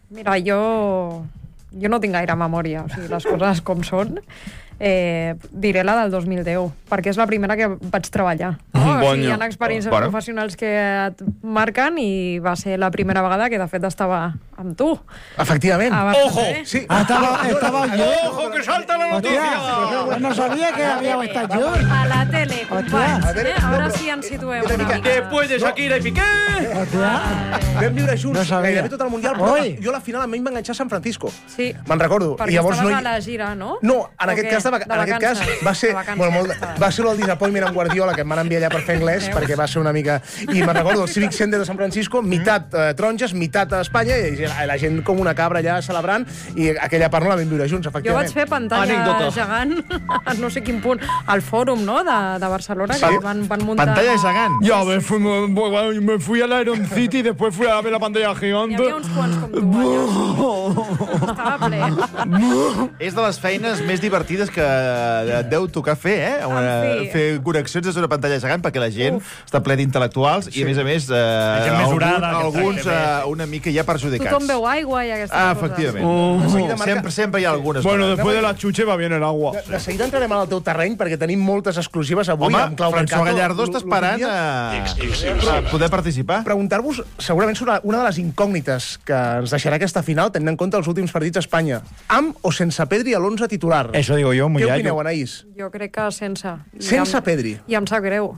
Mira, jo no tinc gaire memòria, o sigui, les coses com són. Diré la del 2010, perquè és la primera que vaig treballar. No? O sigui, hi ha experiències professionals que et marquen i va ser la primera vegada que, de fet, estava amb tu. Efectivament. ¡Ojo! Sí. Estaba yo. ¡Ojo, que salta la noticia! No sabía que había estado yo. A la tele, companys. Ara sí ens situem una mica. Después de Shakira y Piqué... Vam viure junts gairebé tot el Mundial, però jo a la final a mi em va enganxar a San Francisco. Sí. Me'n recordo. Perquè estaves a la gira, no? No, en aquest cas va ser el disappointment amb Guardiola, que em van enviar allà per fer anglès, perquè va ser una mica... I me'n recordo el Civic Center de San Francisco, meitat taronges, meitat a Espanya, i la gent com una cabra allà celebrant, i aquella part no la vam viure junts, efectivament. Jo vaig fer pantalla gegant a no sé quin punt, al fòrum, no?, de Barcelona, que van muntar... Pantalla gegant. Ya, me fui al Iron City y después fui a ver la pantalla gigante. Hi havia uns quants com tu, allà. Estava ple. És de les feines més divertides que et deu tocar fer, fer connexions des d'una pantalla gegant, perquè la gent està ple d'intel·lectuals i, a més, alguns una mica ja perjudicats. Tothom veu aigua i aquestes coses. Efectivament. Sempre hi ha algunes. Bueno, después de la chuche va bien el agua. De seguida entrarem al teu terreny, perquè tenim moltes exclusives avui. Home, François Gallardo està esperant a poder participar. Preguntar-vos, segurament, sobre una de les incògnites que ens deixarà aquesta final, tenint en compte els últims partits a Espanya. Amb o sense Pedri a l'11 titular? Eso digo yo, muy Què opineu, Anaïs? Jo crec que sense. Sense Pedri? I em sap greu.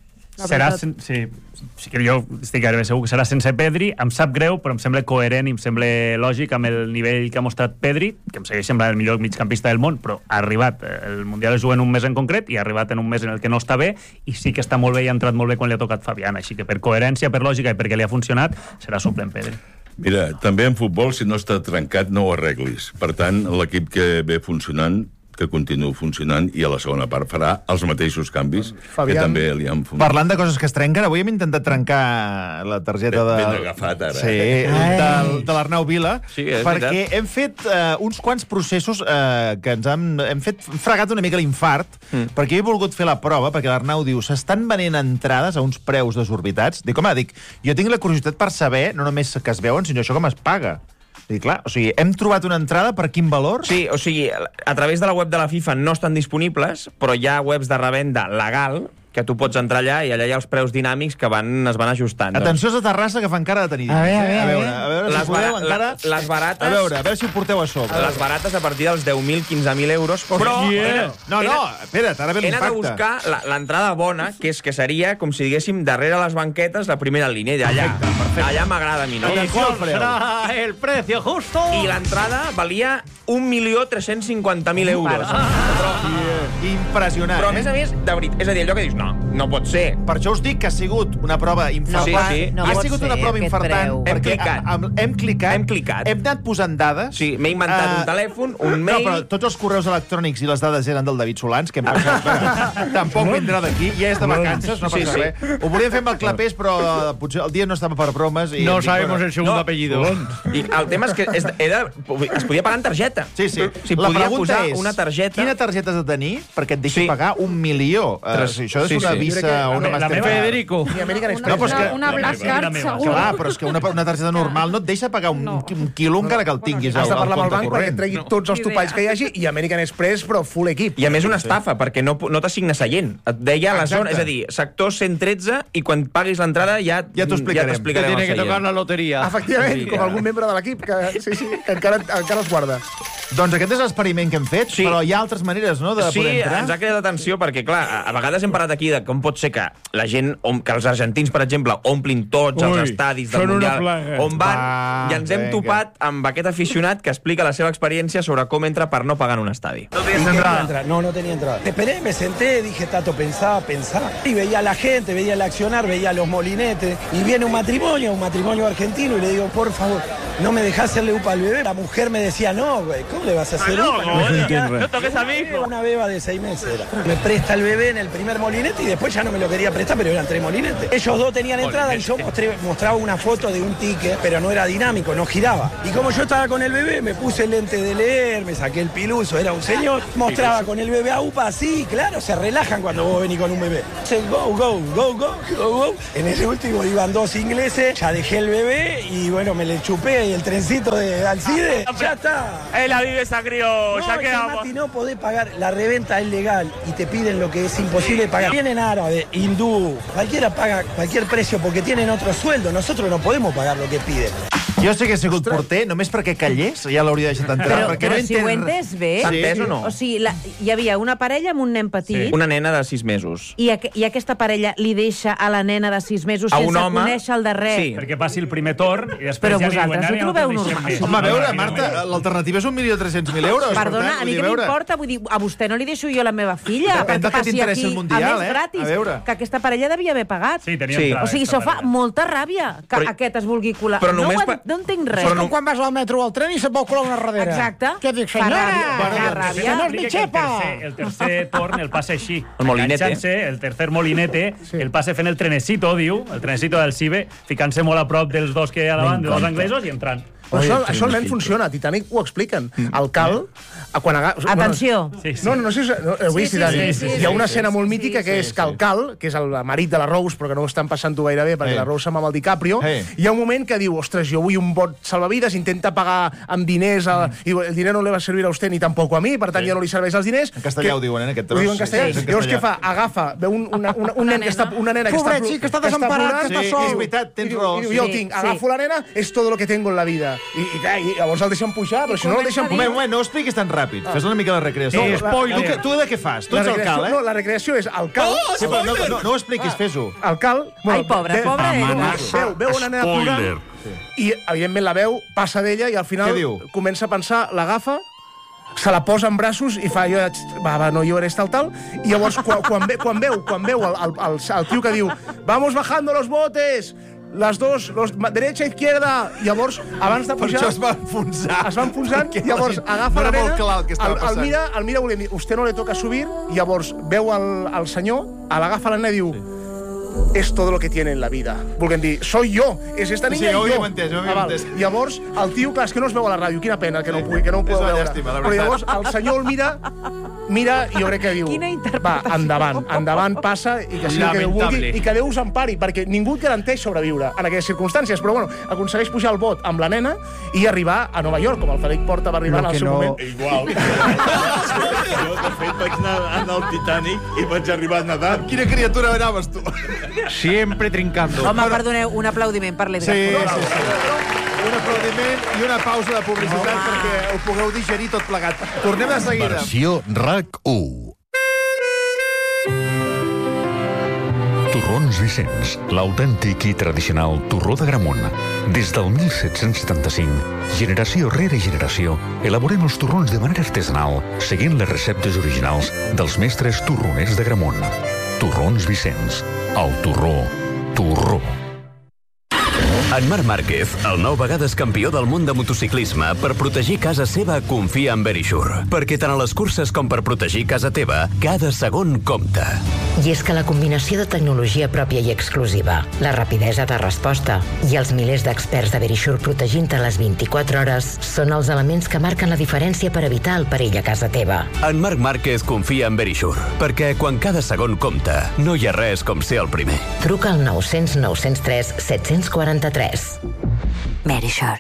Sí que jo estic gairebé segur que serà sense Pedri. Em sap greu, però em sembla coherent i em sembla lògic amb el nivell que ha mostrat Pedri, que em segueix semblant el millor migcampista del món, però ha arribat, el Mundial es juga en un mes en concret i ha arribat en un mes en el que no està bé, i sí que està molt bé i ha entrat molt bé quan li ha tocat Fabián, així que per coherència, per lògica i perquè li ha funcionat, serà suplent Pedri. Mira, també en futbol, si no està trencat, no ho arreglis. Per tant, l'equip que ve funcionant, que continuï funcionant, i a la segona part farà els mateixos canvis que també li han funcionat. Parlant de coses que es trenquen, avui hem intentat trencar la targeta Ben agafat, ara. Sí, de l'Arnau Vila, perquè hem fet uns quants processos que ens hem fet fregat una mica l'infart, perquè he volgut fer la prova, perquè l'Arnau diu, s'estan venent entrades a uns preus desorbitats. Dic, home, jo tinc la curiositat per saber, no només que es veuen, sinó això com es paga. I clar, o sigui, hem trobat una entrada per quin valor? Sí, o sigui, a través de la web de la FIFA no estan disponibles, però hi ha webs de revenda legal que tu pots entrar allà i allà hi ha els preus dinàmics que es van ajustant. Atenció a Terrassa, que fa encara de tenir diners. A veure si podeu encara... Les barates... A veure si ho porteu a sobre. Les barates a partir dels 10.000, 15.000 euros, però... No, espera't, ara ve l'impacte. He de buscar l'entrada bona, que seria, com si diguéssim, darrere les banquetes, la primera línia, i allà m'agrada a mi, no? Serà el precio justo. I l'entrada valia 1.350.000 euros. Impressionant. Però, a més, de veritat, és a dir, allò que dius, no pot ser. Per això us dic que ha sigut una prova infartant. No ha sigut una prova infartant perquè hem clicat, hem anat posant dades. Sí, m'he inventat un telèfon, un mail... No, però tots els correus electrònics i les dades eren del David Solans, que em pensava, tampoc vindrà d'aquí, ja és de vacances, no passa res. Ho volíem fer amb el Clapés, però potser el dia no estava per bromes. No sabemos el segundo apellido. I el tema és que es podia pagar en targeta. Sí. La pregunta és, quina targeta has de tenir perquè et deixi pagar 1 milió? Això és una Visa o una Mastercard. La meva, Federico. Una Black Card, segur. Clar, però és que una targeta normal no et deixa pagar un quilo encara que el tinguis al compte corrent. Has de parlar amb el banc perquè et tregui tots els topalls que hi hagi, i American Express, però full equip. I a més una estafa, perquè no t'assigna seient. Et deia la zona, és a dir, sector 113, i quan paguis l'entrada ja t'ho explicarem. Te tiene que tocar la loteria. Efectivament, com algun membre de l'equip, que encara es guarda. Doncs aquest és l'experiment que hem fet, però hi ha altres maneres, no?, de poder entrar. Sí, ens ha creat atenció, perquè, clar, a vegades hem parlat aquí de com pot ser que la gent, que els argentins, per exemple, omplin tots els estadis del Mundial on van, i ens hem topat amb aquest aficionat que explica la seva experiència sobre com entra per no pagar en un estadi. No tenía entrada. Esperé, me senté, dije, Tato, pensá. Y veía a la gente, veía el accionar, veía a los molinetes. Y viene un matrimonio argentino, y le digo, por favor, no me dejás hacerle upa al bebé. La mujer me decía, no, güey, ¿cómo ¿Cómo le vas a hacer? No toques a mi hijo. Una beba de 6 meses era. Me presta el bebé en el primer molinete y después ya no me lo quería prestar, pero eran 3 molinetes. Ellos 2 tenían entrada y yo mostraba una foto de un ticket, pero no era dinámico, no giraba. Y como yo estaba con el bebé, me puse el lente de leer, me saqué el piluso, era un señor, mostraba con el bebé a UPA así, claro, se relajan cuando vos venís con un bebé. Go. En ese último iban 2 ingleses, ya dejé el bebé y bueno, me le chupé el trencito de Alcide, ya está. La vive esa criolla, ¿qué vamos? Mati, no podés pagar, la reventa es legal y te piden lo que es imposible pagar. Vienen árabes, hindú, cualquiera paga cualquier precio porque tienen otro sueldo, nosotros no podemos pagar lo que piden. Jo sé que he sigut porter, només perquè callés, ja l'hauria deixat entrar. Però si ho he entès bé... S'ha entès o no? O sigui, hi havia una parella amb un nen petit... Una nena de 6 mesos. I aquesta parella li deixa a la nena de 6 mesos sense conèixer-el de res. Sí, perquè passi el primer torn i després però ja li diuen... Però vosaltres ho trobeu normal. Home, a veure, Marta, l'alternativa és 1.300.000 euros. Perdona, a mi què m'importa? Vull dir, a vostè no li deixo jo la meva filla. Depèn del que t'interessa el Mundial, a més gratis, que aquesta parella devia haver pagat. Sí, tenia entrada. O sigui, això fa molta ràbia que aquest es vulgui colar. No entenc res. És com quan vas al metro o al tren i se't vol colar una darrere. Exacte. Què dic, senyora? Fa ràbia. No és mi xepa. El tercer torn el passa així. El molinete. El tercer molinete, el passa fent el trenecito, diu, el trenecito del Cibe, ficant-se molt a prop dels 2 que hi ha davant, dels anglesos, i entrant. Això al nen funciona, a Titanic ho expliquen. El cal, quan Atenció. No sé si ho he vist. Hi ha una escena molt mítica que és que el cal, que és el marit de la Rose, però que no ho estan passant-ho gaire bé perquè la Rose se'n va amb el DiCaprio, hi ha un moment que diu, ostres, jo vull un bot salvavides, intenta pagar amb diners, i el diner no li va servir a vostè ni tampoc a mi, per tant ja no li serveix els diners. En castellà ho diuen, aquest tros. Ho diuen en castellà. Llavors què fa? Agafa, veu una nena que està desemparat, que està sol. És veritat, tens raó. I jo ho tinc, agafo la nena, és tot lo que tengo en la vida. I llavors el deixen pujar, però si no el deixen pujar... Un moment, no ho expliquis tan ràpid. Fes una mica de recreació. Tu de què fas? Tu ets el cal, eh? No, la recreació és el cal... No ho expliquis, fes-ho. El cal... Ai, pobre. Veu una nena plorant i, evidentment, la veu passa d'ella i al final comença a pensar, l'agafa, se la posa en braços i fa, no llores, tal, i llavors quan veu el tio que diu vamos bajando los botes, les dos, derecha, izquierda, llavors, abans de pujar... Per això es va enfonsar. Es va enfonsant, llavors agafa la nena, el mira volent dir, usted no le toca subir, llavors veu el senyor, l'agafa la nena i diu, és tot lo que tiene en la vida. Volguem dir, soy yo, és esta niña i jo. Sí, ho he entès. Llavors, el tio, clar, és que no es veu a la ràdio, quina pena que no ho puc veure. Però llavors, el senyor el mira i jo crec que diu, va, endavant, passa, i que sigui el que Déu vulgui, i que Déu us empari, perquè ningú et garanteix sobreviure en aquelles circumstàncies, però bueno, aconsegueix pujar al bot amb la nena i arribar a Nova York, com el Felip Porta va arribar en el seu moment. Igual. Jo, de fet, vaig anar al Titanic i vaig arribar nedant. Quina criatura anaves, tu? Siempre trincando. Home, perdoneu, un aplaudiment per l'Edgar. Sí. Un aplaudiment i una pausa de publicitat perquè ho pugueu digerir tot plegat. Tornem de seguida. Versió RAC1. Torrons Vicenç, l'autèntic i tradicional torró de Gramunt. Des del 1775, generació rere generació, elaborem els torrons de manera artesanal, seguint les receptes originals dels mestres torroners de Gramunt. Torrons Vicenç, el torró. En Marc Márquez, el 9 vegades campió del món de motociclisme, per protegir casa seva confia en Verisure. Perquè tant a les curses com per protegir casa teva, cada segon compta. I és que la combinació de tecnologia pròpia i exclusiva, la rapidesa de resposta i els milers d'experts de Verisure protegint-te les 24 hores són els elements que marquen la diferència per evitar el perill a casa teva. En Marc Márquez confia en Verisure, perquè quan cada segon compta, no hi ha res com ser el primer. Truca al 900 903 743. Verisure.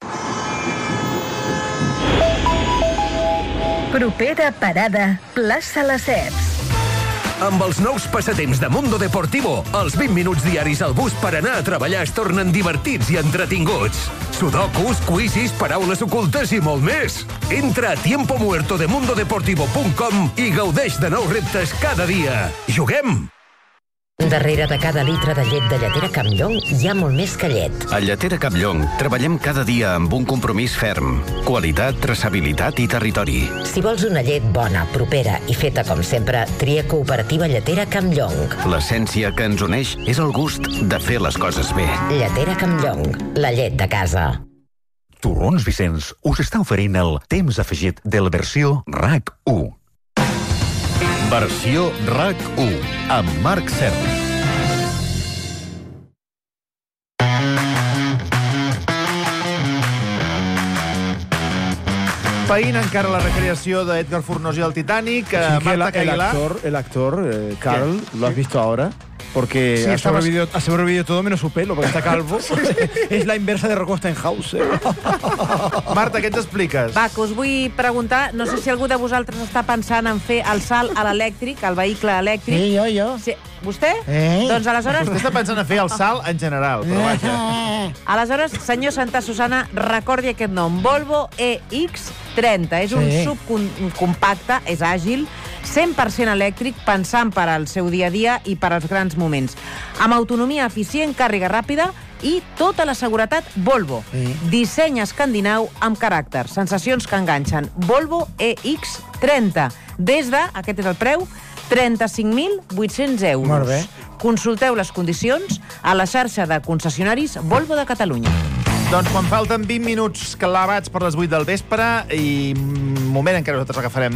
Propera parada, plaça Lesseps. Amb els nous passatemps de Mundo Deportivo, els 20 minuts diaris al bus per anar a treballar es tornen divertits i entretinguts. Sudokus, quizzes, paraules ocultes i molt més. Entra a tiempomuertodemundodeportivo.com i gaudeix de nous reptes cada dia. Juguem! Darrere de cada litre de llet de Lletera Campllong hi ha molt més que llet. A Lletera Campllong treballem cada dia amb un compromís ferm. Qualitat, traçabilitat i territori. Si vols una llet bona, propera i feta com sempre, tria Cooperativa Lletera Campllong. L'essència que ens uneix és el gust de fer les coses bé. Lletera Campllong, la llet de casa. Torrons Vicenç us està oferint el temps afegit de la versió RAC 1. Versió RAC 1, amb Marc Serra. Païn encara la recreació d'Edgar Fornós i el Titanic. Marta Cailà. El actor, Carl, ¿lo has visto ahora? Porque sí, ha sobrevivido todo menos su pelo, porque está calvo. És la inversa de Rocco Steinhaus. Marta, què ens expliques? Va, que us vull preguntar, no sé si algú de vosaltres està pensant en fer el salt a l'elèctric, al vehicle elèctric. Sí, jo. Sí. Vostè? Doncs aleshores... Vostè està pensant en fer el salt en general, però vaja. Aleshores, senyor Santa Susana, recordi aquest nom, Volvo EX30. És un subcompacte, és àgil, 100% elèctric, pensant per al seu dia a dia i per als grans moments. Amb autonomia eficient, càrrega ràpida i tota la seguretat Volvo. Disseny escandinau amb caràcter. Sensacions que enganxen. Volvo EX30. Des de, aquest és el preu, 35.800 euros. Molt bé. Consulteu les condicions a la xarxa de concessionaris Volvo de Catalunya. Doncs quan falten 20 minuts clavats per les 8 del vespre i moment en què nosaltres agafarem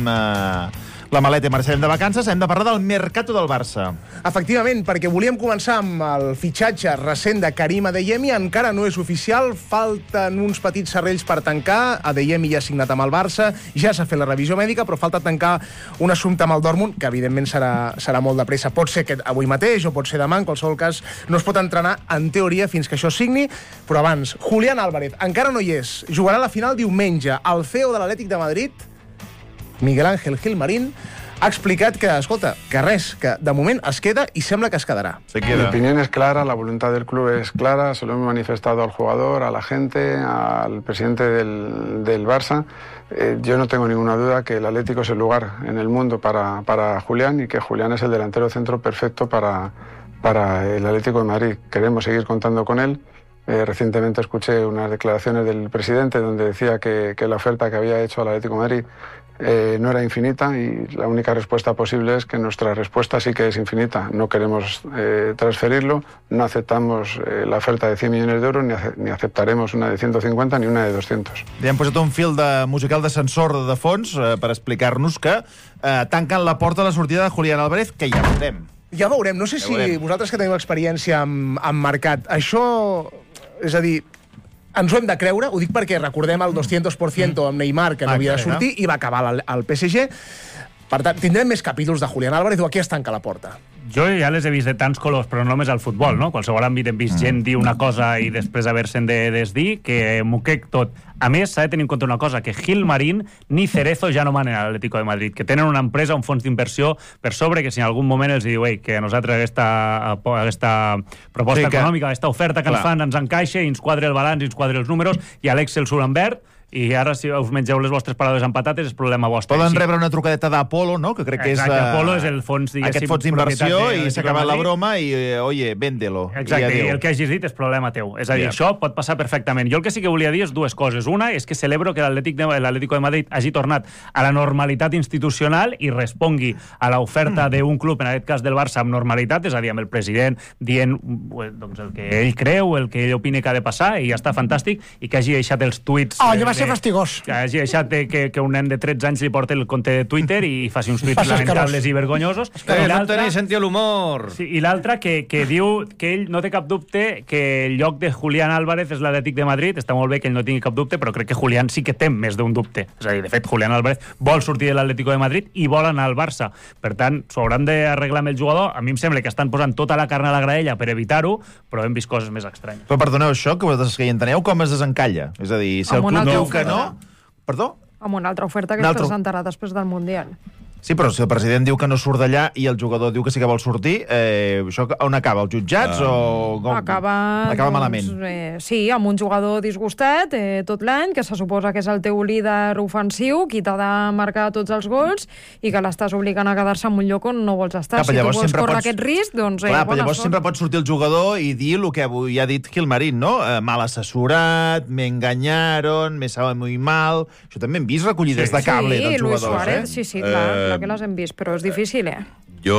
la maleta i marxarem de vacances, hem de parlar del Mercato del Barça. Efectivament, perquè volíem començar amb el fitxatge recent de Karim Adeyemi, encara no és oficial, falten uns petits serrells per tancar, Adeyemi ja ha signat amb el Barça, ja s'ha fet la revisió mèdica, però falta tancar un assumpte amb el Dortmund, que evidentment serà molt de pressa. Pot ser que avui mateix o pot ser demà, en qualsevol cas no es pot entrenar en teoria fins que això signi, però abans, Julián Álvarez encara no hi és, jugarà la final diumenge. El CEO de l'Atlètic de Madrid, Miguel Ángel Gilmarín, ha explicat que, escolta, que res, que de moment es queda i sembla que es quedará. Mi opinión es clara, la voluntad del club es clara, se lo hemos manifestado al jugador, a la gente, al presidente del Barça. Yo no tengo ninguna duda que el Atlético es el lugar en el mundo para Julián y que Julián es el delantero centro perfecto para el Atlético de Madrid. Queremos seguir contando con él. Recientemente escuché unas declaraciones del presidente donde decía que la oferta que había hecho al Atlético de Madrid no era infinita y la única respuesta posible es que nuestra respuesta sí que es infinita. No queremos transferirlo, no aceptamos la oferta de 100 millones de euros ni aceptaremos una de 150 ni una de 200. Ja hem posat un fil musical d'ascensor de fons per explicar-nos que tanquen la porta a la sortida de Julián Álvarez, que ja veurem. Ja veurem. No sé si vosaltres que teniu experiència amb mercat, això, és a dir, ens ho hem de creure, ho dic perquè recordem el 200% amb Neymar, que no havia de sortir, i va acabar al PSG. Per tant, tindrem més capítols de Julián Álvarez o aquí es tanca la porta? Jo ja les he vist de tants colors, però no només al futbol, no? Qualsevol àmbit hem vist gent dir una cosa i després haver-se'n de desdir, que m'ho crec tot. A més, s'ha de tenir en compte una cosa, que Gilmarín ni Cerezo ja no manen a l'Atlético de Madrid, que tenen una empresa, un fons d'inversió per sobre, que si en algun moment els diu que a nosaltres aquesta proposta econòmica, aquesta oferta que ens fan ens encaixa i ens quadra el balanç i ens quadra els números, i a l'Excel surt en verd, i ara si us mengeu les vostres paraules amb patates és problema vostre. Poden rebre una trucadeta d'Apolo, no? Que crec que és... Apolo és el fons, diguéssim, aquest fons d'inversió i s'ha acabat la broma i, oye, véndelo. Exacte, i el que hagis dit és problema teu. És a dir, això pot passar perfectament. Jo el que sí que volia dir és dues coses. Una és que celebro que l'Atlético de Madrid hagi tornat a la normalitat institucional i respongui a l'oferta d'un club, en aquest cas del Barça, amb normalitat, és a dir, amb el president dient el que ell creu, el que ell opina que ha de passar, i ja està fantàstic, i que hagi deixat els tuits... ser fastigós. Que hagi deixat que un nen de 13 anys li porti el compte de Twitter i faci uns tuits lamentables i vergonyosos. No tenia sentit l'humor. I l'altre, que diu que ell no té cap dubte que el lloc de Julián Álvarez és l'Atlètic de Madrid. Està molt bé que ell no tingui cap dubte, però crec que Julián sí que té més d'un dubte. És a dir, de fet, Julián Álvarez vol sortir de l'Atlético de Madrid i vol anar al Barça. Per tant, s'ho hauran d'arreglar amb el jugador. A mi em sembla que estan posant tota la carn a la graella per evitar-ho, però hem vist coses més estranyes. Però perdoneu, això, que vosaltres que hi enteneu, com es desencalla? És a dir, si el club diu que no... Perdó? Amb una altra oferta que es presentarà després del Mundial. Sí, però si el president diu que no surt d'allà i el jugador diu que sí que vol sortir, això on acaba? Els jutjats o... Acaba malament? Sí, amb un jugador disgustat tot l'any, que se suposa que és el teu líder ofensiu, qui t'ha de marcar tots els gols i que l'estàs obligant a quedar-se en un lloc on no vols estar. Si tu vols córrer aquest risc, doncs bona sort. Llavors sempre pot sortir el jugador i dir el que avui ha dit Gilmarín, no? Mal assessorat, me engañaron, me sabe muy mal... Això també hem vist recollides de cable dels jugadors, Sí, clar que les hem vist, però és difícil, Jo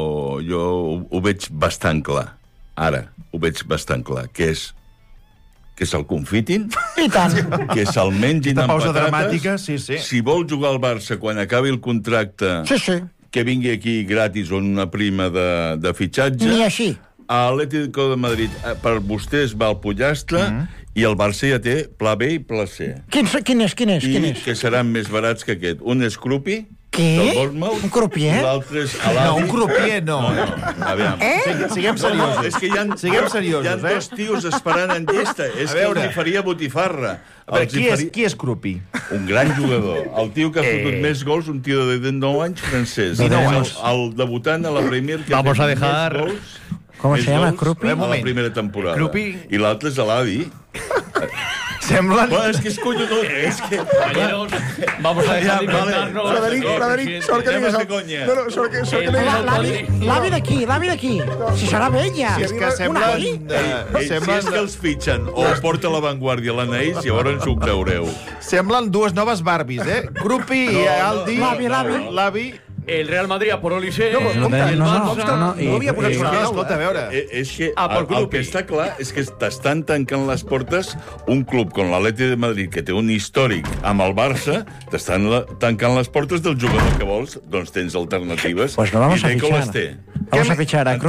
ho veig bastant clar. Ara ho veig bastant clar, que és que se'l confitin, I tant. que se'l mengin amb pausa patates. dramàtica, sí. Si vol jugar al Barça quan acabi el contracte, que vingui aquí gratis o una prima de fitxatge. Ni així. A l'Atlético de Madrid, per vostès va el pollastre, i el Barça ja té pla B i pla C. Quin és? I que seran més barats que aquest. Un és Crupi, què? Un crupier? L'altre és No, un crupier no. Aviam. Siguem seriosos. És que hi ha dos tios esperant en llista. És que els faria botifarra. A veure, qui és Crupi? Un gran jugador. El tio que ha fotut més gols, un tio de 19 anys, francès. El debutant a la Premier que ha fet més gols. Com se llama, Crupi? A la primera temporada. I l'altre és l'Avi. Semblen... Bueno, és que és collonut. És que... Vamos a dejar de inventarnos. Frederic, sort que digues... No, sort que digues... L'avi d'aquí. Si serà vella. Si és que semblen... Si és que els fitxen o porta la Vanguardia l'Anaïs, llavors ho creureu. Semblen dues noves Barbies, Crupi i Aldi. L'avi. El Real Madrid a por Olise. No havia posat sobre la taula. Escolta, a veure... És que el que està clar és que t'estan tancant les portes un club com l'Atleti de Madrid, que té un històric amb el Barça, t'estan tancant les portes del jugador que vols, doncs tens alternatives. Pues no vamos a fichar. Vamos a fichar a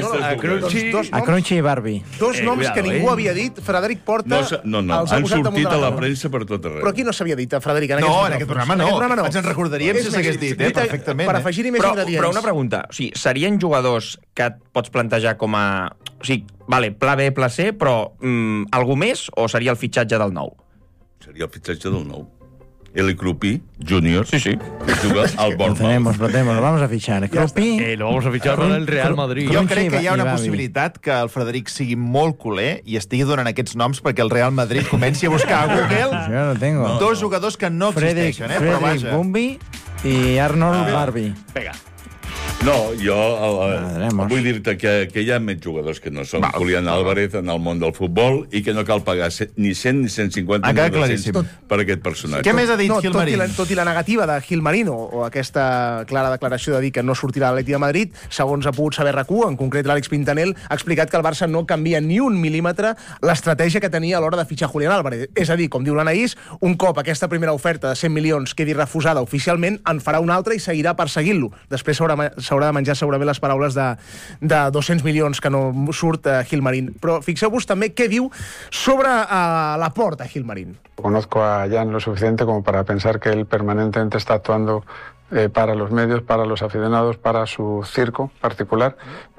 Crunchy i Barbie. Dos noms que ningú havia dit. Frederic Porta... No, han sortit a la premsa per tot arreu. Però aquí no s'havia dit, Frederic. No, en aquest programa no. Ens en recordaríem si s'hagués dit, perfectament. Per afegir-hi més ingredients. Però una pregunta. O sigui, serien jugadors que et pots plantejar com a... O sigui, vale, pla B, pla C, però algú més o seria el fitxatge del nou? Seria el fitxatge del nou. Eli Crupi, júnior. Sí. Que juga al Bournemouth. Lo vamos a fichar. Crupi... Lo vamos a fichar para el Real Madrid. Jo crec que hi ha una possibilitat que el Frederic sigui molt culer i estigui donant aquests noms perquè el Real Madrid comenci a buscar a Google dos jugadors que no existeixen, però vaja. Frederic Bumbi i Arnold Barbie. Vinga. No, jo vull dir-te que hi ha més jugadors que no són Julián Álvarez en el món del futbol i que no cal pagar ni 100 ni 150 ni 200 per aquest personatge. Què més ha dit Gilmarín? Tot i la negativa de Gilmarín o aquesta clara declaració de dir que no sortirà l'Atleti de Madrid, segons ha pogut saber RAC1, en concret l'Àlex Pintanel, ha explicat que el Barça no canvia ni un mil·límetre l'estratègia que tenia a l'hora de fitxar Julián Álvarez. És a dir, com diu l'Anaïs, un cop aquesta primera oferta de 100 milions quedi refusada oficialment, en farà una altra i seguirà perseguint-lo. Després s'haurà de menjar segurament les paraules de 200 milions que no surt Gilmarín. Però fixeu-vos també què diu sobre Laporta Gilmarín. Conozco a Jan lo suficiente como para pensar que él permanentemente está actuando para los medios, para los aficionados, para su circo particular,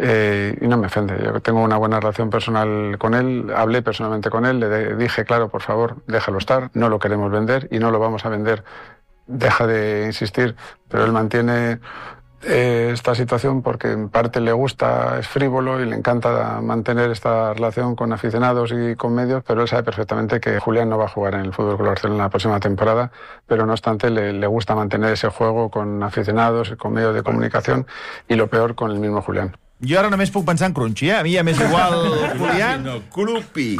y no me ofende. Yo tengo una buena relación personal con él, hablé personalmente con él, le dije, claro, por favor, déjalo estar, no lo queremos vender y no lo vamos a vender. Deja de insistir, pero él mantiene esta situación porque en parte le gusta, es frívolo y le encanta mantener esta relación con aficionados y con medios, pero él sabe perfectamente que Julián no va a jugar en el Fútbol Club Barcelona la próxima temporada, pero no obstante le gusta mantener ese juego con aficionados y con medios de comunicación y lo peor con el mismo Julián. Jo ara només puc pensar en Crunchy, A mi ja m'és igual Julián. No, Crupi.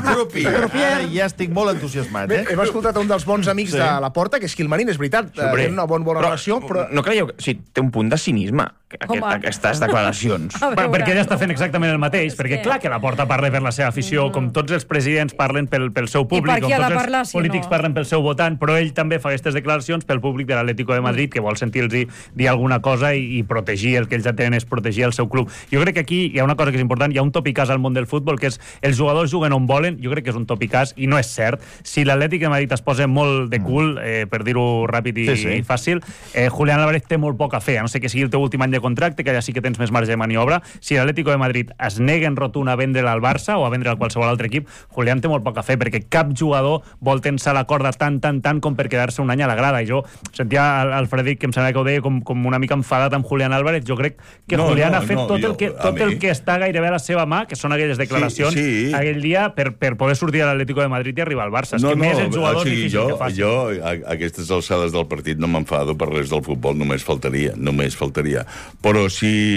Ara ja estic molt entusiasmat, Bé, hem escoltat un dels bons amics de Laporta, que és Gilmarín, és veritat, té una bona relació, però... No creieu que... Sí, té un punt de cinisme, aquestes declaracions. Perquè ella està fent exactament el mateix, perquè clar que Laporta parla per la seva afició, com tots els presidents parlen pel seu públic, com tots els polítics parlen pel seu votant, però ell també fa aquestes declaracions pel públic de l'Atlético de Madrid, que vol sentir-los dir alguna cosa i protegir, el que ells ja tenen és protegir el seu club. Jo crec que aquí hi ha una cosa que és important, hi ha un topicàs al món del futbol, que és els jugadors juguen on volen, jo crec que és un topicàs, i no és cert. Si l'Atlètic de Madrid es posa molt de cul, per dir-ho ràpid i fàcil, Julián Álvarez té molt poc a fer, a no sé que sigui el teu últim any de contracte, que ja sí que tens més marge de maniobra. Si l'Atlético de Madrid es nega en rotund a vendre'l al Barça o a vendre'l a qualsevol altre equip, Julián té molt poc a fer, perquè cap jugador vol tensar la corda tant com per quedar-se un any a la grada. I jo sentia al Frederic, que em sembla que ho deia com una mica enfadat amb Julián Álvarez. Jo crec que Julián ha fet tot el que està gairebé a la seva mà, que són aquelles declaracions aquell dia per poder sortir a l'Atlético de Madrid i arribar al Barça. És que més el jugador és difícil que faci. Jo, a aquestes alçades del partit, no m'enfado per res del futbol, només faltaria. Però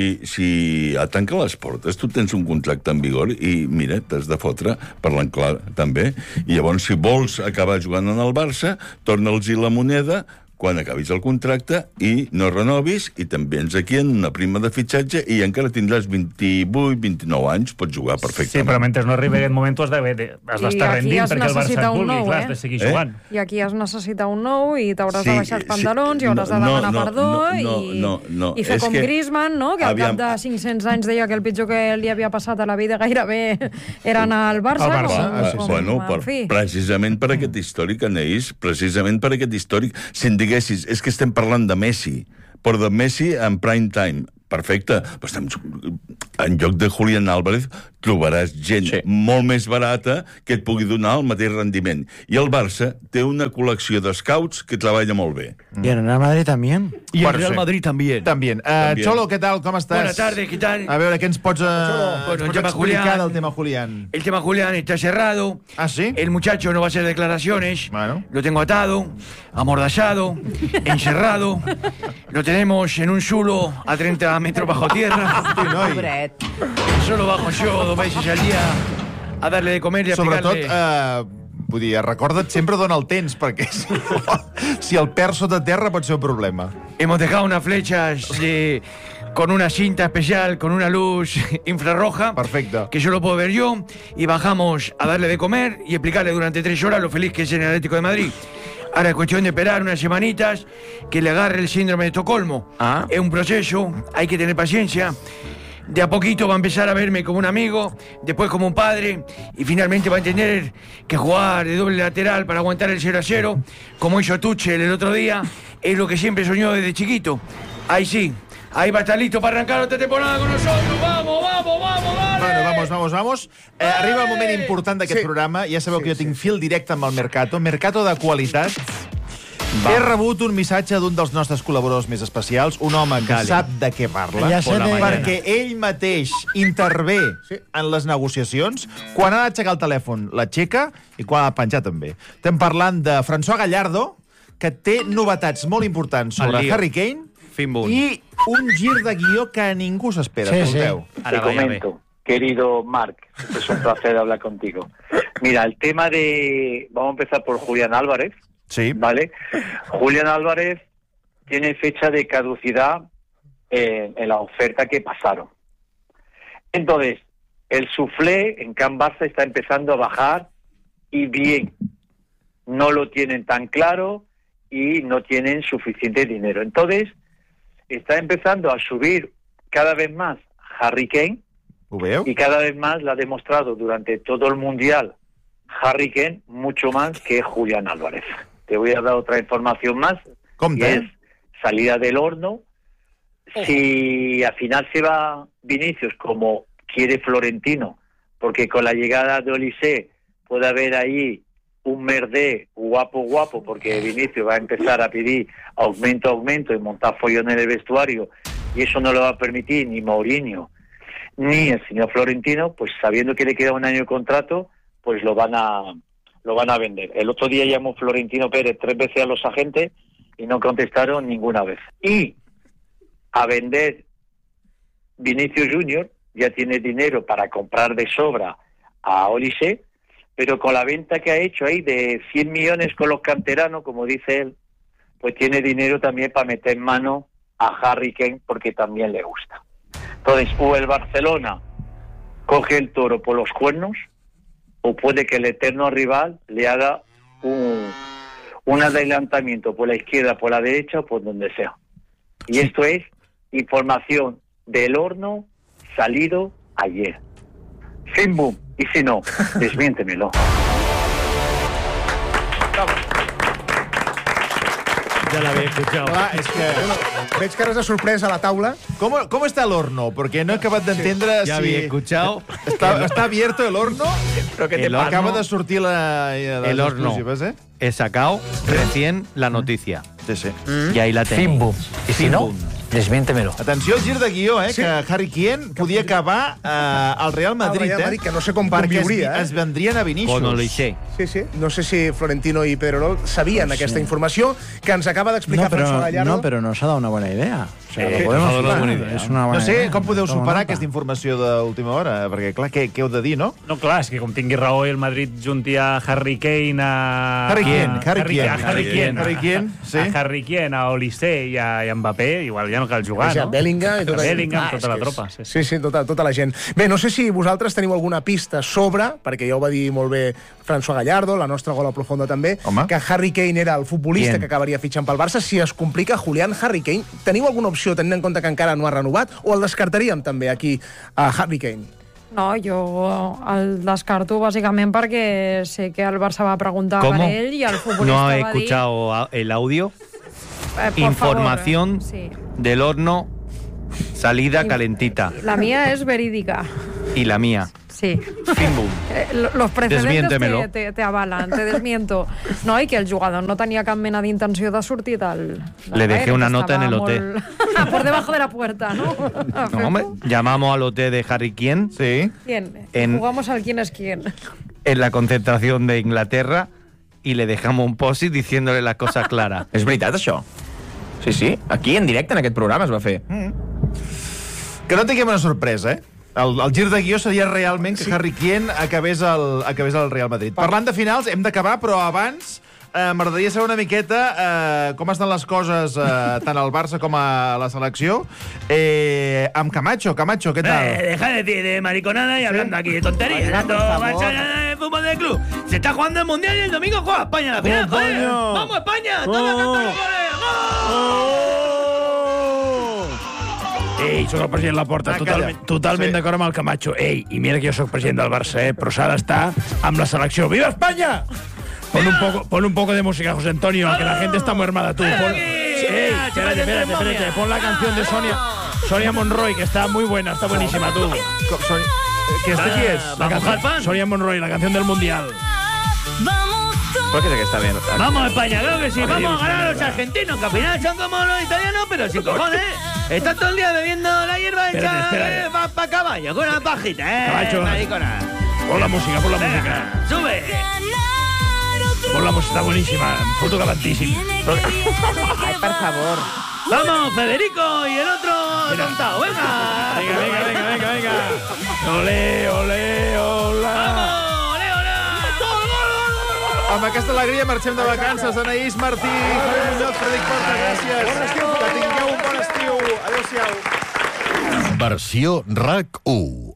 si tanca les portes, tu tens un contracte en vigor i, mira, t'has de fotre, parlant clar, també, i llavors, si vols acabar jugant en el Barça, torna'ls-hi la moneda, quan acabis el contracte i no renovis, i també ens aquí en una prima de fitxatge i encara tindràs 28, 29 anys, pots jugar perfectament. Sí, però mentre no arribi aquest moment tu has d'estar rendint perquè el Barça et vulgui, clar, has de seguir jugant. I aquí es necessita un nou i t'hauràs de baixar els pantalons i hauràs de demanar perdó i fer com Griezmann, no? Que al cap de 500 anys deia que el pitjor que li havia passat a la vida gairebé era anar al Barça. Bueno, precisament per aquest històric, Anaïs, precisament per aquest històric, si em diguessis, és que estem parlant de Messi, però de Messi en prime time, perfecte, però estem en lloc de Julián Álvarez trobaràs gent molt més barata que et pugui donar el mateix rendiment. I el Barça té una col·lecció de scouts que treballa molt bé. Y en el Real Madrid también. Y el Real Madrid también. También. Cholo, ¿qué tal? ¿Cómo estás? Buenas tardes, ¿qué tal? A veure, què ens pots, el tema explicar del tema Julián? El tema Julián está cerrado. ¿Ah, sí? El muchacho no va a hacer declaraciones. Bueno. Lo tengo atado, amordazado, encerrado. Lo tenemos en un zulo a 30 metros bajo tierra. Pobret. Solo bajo yo 2 veces al día a darle de comer y a Sobretot, picarle. vull dir, recorda't sempre dona el temps, perquè si el perds sota terra pot ser un problema. Hemos dejado unas flechas con una cinta especial, con una luz infrarroja. Perfecto. Que yo lo puedo ver yo. Y bajamos a darle de comer y explicarle durante 3 horas lo feliz que es en el Atlético de Madrid. Ahora es cuestión de esperar unas semanitas que le agarre el síndrome de Estocolmo. Es un proceso, hay que tener paciencia. De a poquito va a empezar a verme como un amigo, después como un padre, y finalmente va a entender que jugar de doble lateral para aguantar el 0-0, como hizo Tuchel el otro día, es lo que siempre soñó desde chiquito. Ahí sí, ahí va a estar listo para arrancar otra temporada con nosotros. ¡Vamos, vamos, vamos, dale! Bueno, vamos. Arriba el moment important d'aquest programa. Ja sabeu que jo tinc fil directe amb el Mercato. Mercato de qualitat. He rebut un missatge d'un dels nostres col·laboradors més especials, un home que sap de què parla, perquè ell mateix intervé en les negociacions. Quan ha d'aixecar el telèfon, l'aixeca, i quan ha de penjar també. Estem parlant de François Gallardo, que té novetats molt importants sobre Harry Kane i un gir de guió que ningú s'espera. Te comento, querido Marc, es un placer hablar contigo. Mira, el tema de... Vamos a empezar por Julián Álvarez. Sí. ¿Vale? Julián Álvarez tiene fecha de caducidad en la oferta que pasaron. Entonces, el suflé en Can Barça está empezando a bajar y bien. No lo tienen tan claro y no tienen suficiente dinero. Entonces, está empezando a subir cada vez más Harry Kane y cada vez más lo ha demostrado durante todo el Mundial Harry Kane mucho más que Julián Álvarez. Te voy a dar otra información más, y es salida del horno. Si al final se va Vinicius como quiere Florentino, porque con la llegada de Olise puede haber ahí un merdé guapo, porque Vinicius va a empezar a pedir aumento y montar follón en el vestuario, y eso no lo va a permitir ni Mourinho ni el señor Florentino, pues sabiendo que le queda un año de contrato, pues lo van a vender. El otro día llamó Florentino Pérez 3 veces a los agentes y no contestaron ninguna vez. Y a vender Vinicius Junior, ya tiene dinero para comprar de sobra a Olise, pero con la venta que ha hecho ahí de 100 millones con los canteranos, como dice él, pues tiene dinero también para meter en mano a Harry Kane, porque también le gusta. Entonces, o el Barcelona coge el toro por los cuernos, o puede que el eterno rival le haga un adelantamiento por la izquierda, por la derecha o por donde sea. Y esto es información del horno salido ayer. Sin boom. Y si no, desmiéntemelo. Ya la había escuchado. És que veig cares de sorpresa a la taula. ¿Cómo está el horno? Porque no he acabado de entender ya había escuchado. ¿Está abierto el horno? ¿Pero qué te pasa? Acaba de surtir el horno. He sacado recién la noticia. Sí. Y ahí la tenéis. Fimbo. I si no, desmiéntemelo. Atenció al gir de guió, que Harry Kane podia acabar al Real Madrid, que no sé com conviuria. Perquè es vendrien a Vinicius. O no lo sé. Sí. No sé si Florentino i Pedrerol sabien aquesta informació que ens acaba d'explicar François Gallardo. No, pero nos ha dado una buena idea. No sé com podeu superar aquesta informació d'última hora, perquè, clar, què heu de dir, no? No, clar, és que com tingui raó el Madrid junti a Harry Kane, a Harry Kane, a Olise i a Mbappé, igual ja no cal jugar, no? Bellingham i tota la tropa. Sí, tota la gent. Bé, no sé si vosaltres teniu alguna pista sobre, perquè ja ho va dir molt bé François Gallardo, la nostra gola profunda també, que Harry Kane era el futbolista que acabaria fitxant pel Barça. Si es complica, Julián, Harry Kane, teniu alguna opció tenint en compte que encara no ha renovat, o el descartaríem també aquí a Harry Kane? No, jo el descarto bàsicament perquè sé que el Barça va preguntar per ell i el futbolista ¿No ha va dir... escuchado el audio? Información del horno, salida calentita. La mía es verídica. Y la mía. Sí. Los precedentes te avalan, te desmiento. No, i que el jugador no tenia cap mena d'intenció de sortir del... Le dejé una nota en el hotel. Por debajo de la puerta, ¿no? No, hombre, llamamos al hotel de Harry Kane. Sí. ¿Quién? Jugamos al quién es quién. En la concentración de Inglaterra y le dejamos un post-it diciéndole las cosas claras. És veritat, això? Sí. Aquí, en directe, en aquest programa es va fer. Que no tinguem una sorpresa, eh? El gir de guió seria realment que Harry Kane acabés al Real Madrid. Parlant de finals, hem d'acabar, però abans m'agradaria saber una miqueta com estan les coses tant al Barça com a la selecció. Amb Camacho, què tal? Deja de decir de mariconada y hablando aquí de tonterías. De fútbol del club. Se está jugando el Mundial y el domingo juega España la final. ¡Vamos, España! Ei, soc el president Laporta, totalment d'acord amb el Camacho. Ei, i mira que jo soc president del Barça, però s'ha d'estar amb la selecció. ¡Viva España! Pon un poco de música, José Antonio, que la gente está muy armada. Tú, espérate. Pon la canción de Sonia Monroy, que está muy buena, está buenísima, tú. ¿Qui és? Sonia Monroy, la canción del Mundial. ¿Por qué sé que está bien? Vamos, España, claro que sí. Vamos a ganar a los argentinos, que al final son como los italianos, pero sin cojones. Están todo el día bebiendo la hierba hecha pa' caballo, con una pajita, Caballo. Pon la música. ¡Sube! Pon la música, está buenísima. Foto galantísima. Ay, por favor. ¡Vamos, Federico! Y el otro tontao, venga. Olé. ¡Vamos! Amb aquesta alegria marxem de vacances. Anaïs Martí, Javier Muñoz, Frederic Porta, gràcies. Bon estiu. Que tingueu un bon estiu. Adéu-siau. Versió RAC1.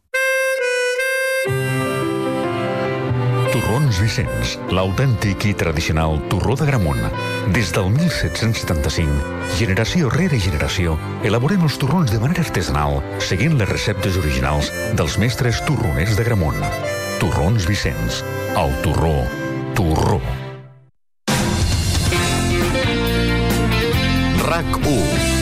Torrons Vicenç, l'autèntic i tradicional torró de Gramunt. Des del 1775, generació rere generació, elaborem els torrons de manera artesanal, seguint les receptes originals dels mestres torroners de Gramunt. Torrons Vicenç, el torró. RAC1.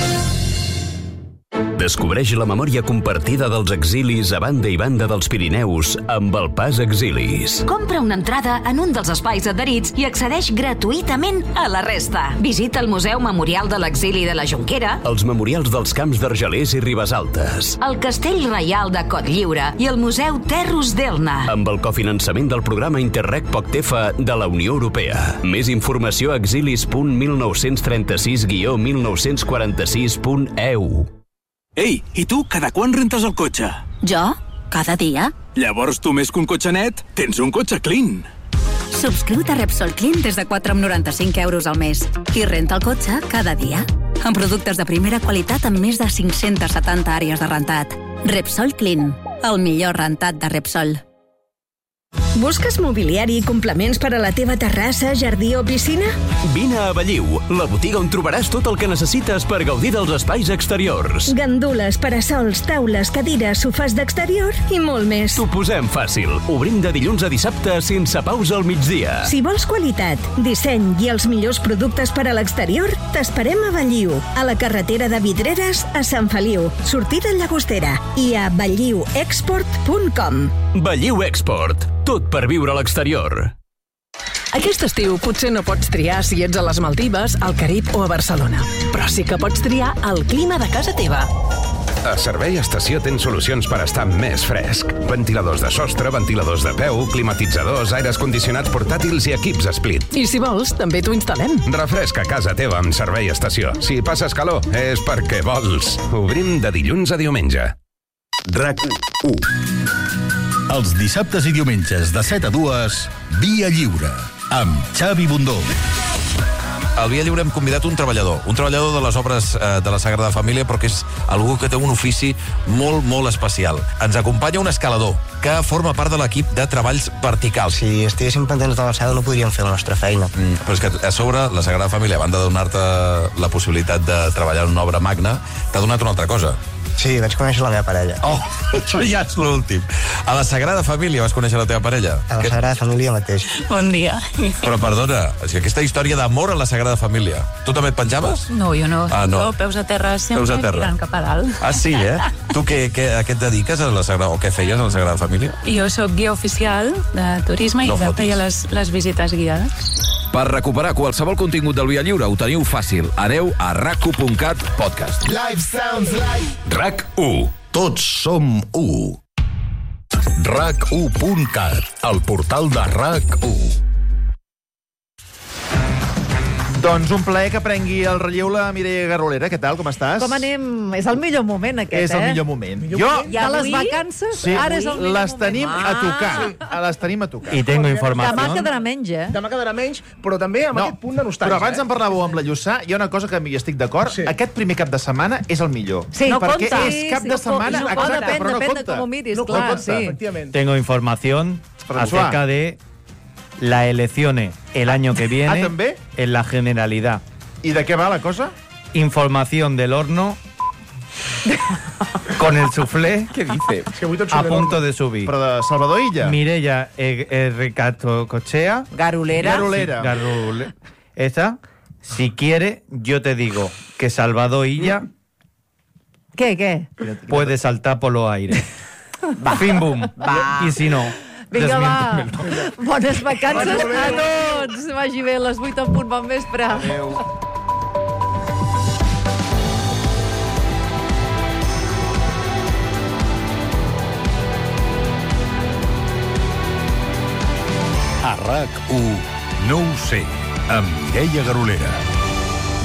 Descobreix la memòria compartida dels exilis a banda i banda dels Pirineus amb el Pas Exilis. Compra una entrada en un dels espais adherits i accedeix gratuïtament a la resta. Visita el Museu Memorial de l'Exili de la Jonquera, Els memorials dels camps d'Argelers i Ribesaltes, el Castell Reial de Cotlliure i el Museu Terros d'Elna. amb el cofinançament del programa Interreg POCTEFA de la Unió Europea. Més informació a exilis.1936-1946.eu. Ei, i tu, cada quan rentes el cotxe? Jo? Cada dia? Llavors tu més que un cotxe net, tens un cotxe clean. Subscriu-te a Repsol Clean des de 4,95 € al mes i renta el cotxe cada dia. Amb productes de primera qualitat amb més de 570 àrees de rentat. Repsol Clean, el millor rentat de Repsol. Busques mobiliari i complements per a la teva terrassa, jardí o piscina? Vine a Belliu, la botiga on trobaràs tot el que necessites per gaudir dels espais exteriors. Gandules, parasols, taules, cadires, sofàs d'exterior i molt més. T'ho posem fàcil. Obrim de dilluns a dissabte sense pausa al migdia. Si vols qualitat, disseny i els millors productes per a l'exterior, t'esperem a Belliu, a la carretera de Vidreres a Sant Feliu, sortida Llagostera, i a belliuexport.com. Belliu Export. Tot per viure a l'exterior. Aquest estiu potser no pots triar si ets a les Maldives, al Carib o a Barcelona. Però sí que pots triar el clima de casa teva. A Servei Estació tens solucions per estar més fresc. Ventiladors de sostre, ventiladors de peu, climatitzadors, aires condicionats portàtils i equips split. I si vols, també t'ho instal·lem. Refresca casa teva amb Servei Estació. Si passes calor, és perquè vols. Obrim de dilluns a diumenge. RAC1. Els dissabtes i diumenges de 7 a 2, Via Lliure, amb Xavi Bundó. Al Via Lliure hem convidat un treballador de les obres de la Sagrada Família, però que és algú que té un ofici molt, molt especial. Ens acompanya un escalador que forma part de l'equip de treballs verticals. Si estiguéssim pendents de l'alçada no podríem fer la nostra feina. Però és que a sobre la Sagrada Família, a banda de donar-te la possibilitat de treballar en una obra magna, t'ha donat una altra cosa. Sí, vaig conèixer la meva parella. Oh, això ja és l'últim. A la Sagrada Família vas conèixer la teva parella? A la Sagrada Família mateix. Bon dia. Però perdona, és que aquesta història d'amor a la Sagrada Família, tu també et penjaves? No, jo no. Ah, no. Jo peus a terra sempre, tirant cap a dalt. Ah, sí, eh? Tu a què et dediques a la Sagrada, o què feies a la Sagrada Família? Jo sóc guia oficial de turisme i feia les visites guiades. Per recuperar qualsevol contingut del Via Lliure ho teniu fàcil. Aneu a rac1.cat podcast. Life sounds like... RAC1. Tots som u. RAC1.cat, el portal de RAC1. Doncs un plaer que prengui el relleu la Mireia Garolera. Què tal, com estàs? Com anem? És el millor moment, aquest, És el millor moment. De les vacances, ara és el millor moment. Les tenim a tocar. Les tenim a tocar. I tengo informació. Demà quedarà menys, eh? Demà quedarà menys, però també amb aquest punt de nostàlgia. Però abans en parlàveu amb la Lluçà, hi ha una cosa que hi estic d'acord. Aquest primer cap de setmana és el millor. Sí, no perquè compta. és cap de setmana, exacte, però no compta. Depèn de com ho miris, no clar, compta, sí. Efectivament. Tengo información acerca de las elecciones el año que viene en la Generalidad. ¿Y de qué va la cosa? Información del horno con el soufflé a punto de subir. Però de Salvador Illa? Mireia Ricardo Cochea. Garulera. Esa. Si quiere, yo te digo que Salvador Illa... ¿Qué? Puede saltar por los aires. Fin, boom. Y si no... Vinga, va. Bones vacances a tots. Vagi bé, les 8 en punt, bon vespre. Adéu. A RAC1, no ho sé, amb Mireia Garolera.